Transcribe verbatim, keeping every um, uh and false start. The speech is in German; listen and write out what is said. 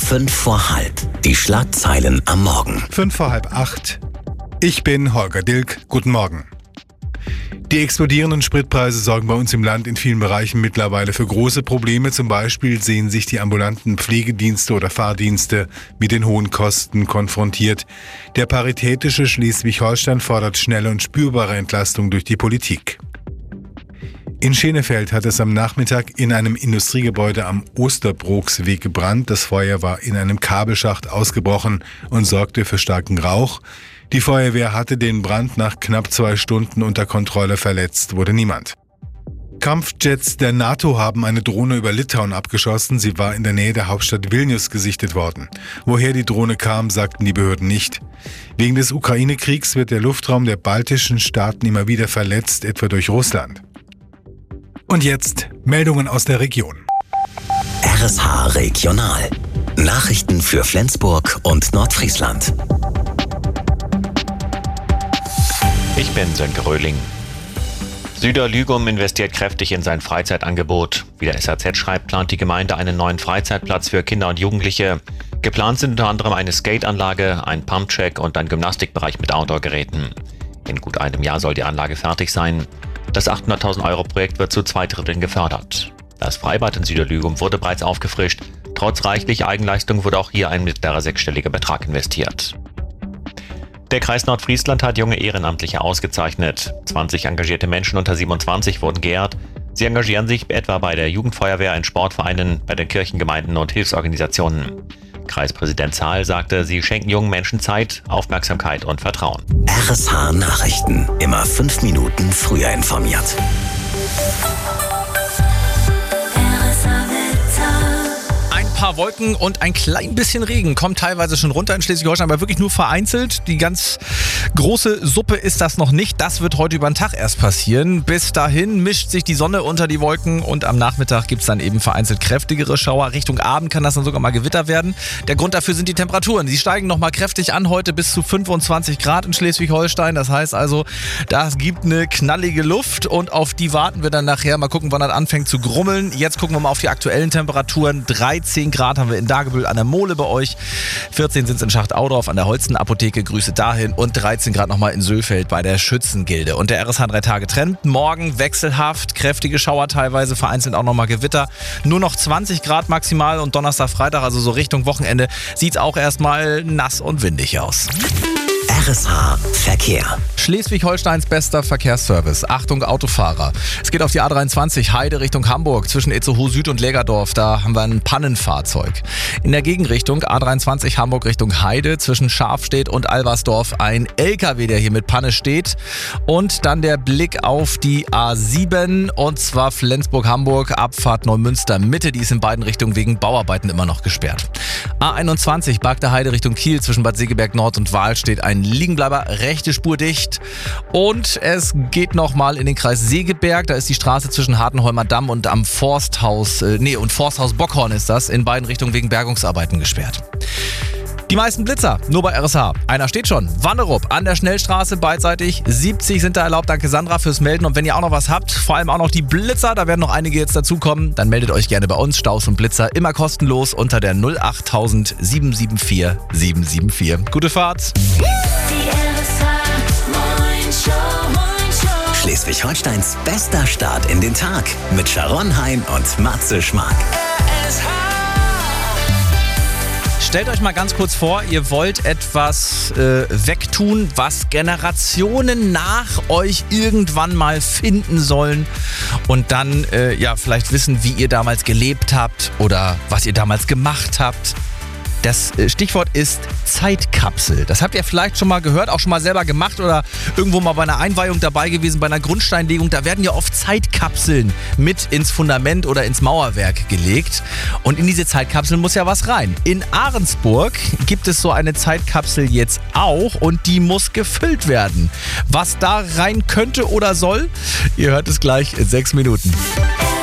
fünf vor halb. Die Schlagzeilen am Morgen. Fünf vor halb acht. Ich bin Holger Dilk. Guten Morgen. Die explodierenden Spritpreise sorgen bei uns im Land in vielen Bereichen mittlerweile für große Probleme. Zum Beispiel sehen sich die ambulanten Pflegedienste oder Fahrdienste mit den hohen Kosten konfrontiert. Der Paritätische Schleswig-Holstein fordert schnelle und spürbare Entlastung durch die Politik. In Schenefeld hat es am Nachmittag in einem Industriegebäude am Osterbroksweg gebrannt. Das Feuer war in einem Kabelschacht ausgebrochen und sorgte für starken Rauch. Die Feuerwehr hatte den Brand nach knapp zwei Stunden unter Kontrolle. Verletzt wurde niemand. Kampfjets der NATO haben eine Drohne über Litauen abgeschossen. Sie war in der Nähe der Hauptstadt Vilnius gesichtet worden. Woher die Drohne kam, sagten die Behörden nicht. Wegen des Ukraine-Kriegs wird der Luftraum der baltischen Staaten immer wieder verletzt, etwa durch Russland. Und jetzt Meldungen aus der Region. R S H Regional. Nachrichten für Flensburg und Nordfriesland. Ich bin Sönke Röhling. Süderlügum investiert kräftig in sein Freizeitangebot. Wie der S A Z schreibt, plant die Gemeinde einen neuen Freizeitplatz für Kinder und Jugendliche. Geplant sind unter anderem eine Skateanlage, ein Pumptrack und ein Gymnastikbereich mit Outdoor-Geräten. In gut einem Jahr soll die Anlage fertig sein. Das achthunderttausend Euro Projekt wird zu zwei Dritteln gefördert. Das Freibad in Süderlügum wurde bereits aufgefrischt. Trotz reichlich Eigenleistung wurde auch hier ein mittlerer sechsstelliger Betrag investiert. Der Kreis Nordfriesland hat junge Ehrenamtliche ausgezeichnet. zwanzig engagierte Menschen unter siebenundzwanzig wurden geehrt. Sie engagieren sich etwa bei der Jugendfeuerwehr, in Sportvereinen, bei den Kirchengemeinden und Hilfsorganisationen. Kreispräsident Zahl sagte, sie schenken jungen Menschen Zeit, Aufmerksamkeit und Vertrauen. R S H Nachrichten. Immer fünf Minuten früher informiert. Ein paar Wolken und ein klein bisschen Regen kommt teilweise schon runter in Schleswig-Holstein, aber wirklich nur vereinzelt. Die ganz große Suppe ist das noch nicht. Das wird heute über den Tag erst passieren. Bis dahin mischt sich die Sonne unter die Wolken und am Nachmittag gibt es dann eben vereinzelt kräftigere Schauer. Richtung Abend kann das dann sogar mal Gewitter werden. Der Grund dafür sind die Temperaturen. Sie steigen nochmal kräftig an, heute bis zu fünfundzwanzig Grad in Schleswig-Holstein. Das heißt also, das gibt eine knallige Luft und auf die warten wir dann nachher. Mal gucken, wann das anfängt zu grummeln. Jetzt gucken wir mal auf die aktuellen Temperaturen. dreizehn Grad haben wir in Dagebüll an der Mole bei euch. vierzehn sind es in Schacht-Audorf an der Holstenapotheke. Grüße dahin. Und dreizehn Grad nochmal in Sölfeld bei der Schützengilde. Und der R S H drei Tage Trend. Morgen wechselhaft, kräftige Schauer teilweise, vereinzelt auch nochmal Gewitter. Nur noch zwanzig Grad maximal und Donnerstag, Freitag, also so Richtung Wochenende, sieht es auch erstmal nass und windig aus. R S H Verkehr. Schleswig-Holsteins bester Verkehrsservice. Achtung Autofahrer. Es geht auf die A dreiundzwanzig Heide Richtung Hamburg zwischen Itzehoe Süd und Lägerdorf. Da haben wir ein Pannenfahrzeug. In der Gegenrichtung A dreiundzwanzig Hamburg Richtung Heide zwischen Scharfstedt und Albersdorf ein L K W, der hier mit Panne steht. Und dann der Blick auf die A sieben und zwar Flensburg-Hamburg, Abfahrt Neumünster Mitte. Die ist in beiden Richtungen wegen Bauarbeiten immer noch gesperrt. A einundzwanzig Bagde Heide Richtung Kiel zwischen Bad Segeberg Nord und Wahl steht ein Liegenbleiber, rechte Spur dicht. Und es geht nochmal in den Kreis Segeberg. Da ist die Straße zwischen Hartenholmer Damm und am Forsthaus, äh, nee, und Forsthaus Bockhorn ist das, in beiden Richtungen wegen Bergungsarbeiten gesperrt. Die meisten Blitzer, nur bei R S H. Einer steht schon. Wannerup an der Schnellstraße beidseitig. siebzig sind da erlaubt. Danke Sandra fürs Melden. Und wenn ihr auch noch was habt, vor allem auch noch die Blitzer, da werden noch einige jetzt dazukommen, dann meldet euch gerne bei uns. Staus und Blitzer immer kostenlos unter der null acht tausend sieben sieben vier sieben sieben vier. Gute Fahrt. Schleswig-Holsteins bester Start in den Tag mit Sharon Hein und Matze Schmark. Stellt euch mal ganz kurz vor, ihr wollt etwas äh, wegtun, was Generationen nach euch irgendwann mal finden sollen und dann äh, ja vielleicht wissen, wie ihr damals gelebt habt oder was ihr damals gemacht habt. Das Stichwort ist Zeitkapsel. Das habt ihr vielleicht schon mal gehört, auch schon mal selber gemacht oder irgendwo mal bei einer Einweihung dabei gewesen, bei einer Grundsteinlegung. Da werden ja oft Zeitkapseln mit ins Fundament oder ins Mauerwerk gelegt. Und in diese Zeitkapsel muss ja was rein. In Ahrensburg gibt es so eine Zeitkapsel jetzt auch und die muss gefüllt werden. Was da rein könnte oder soll, ihr hört es gleich in sechs Minuten.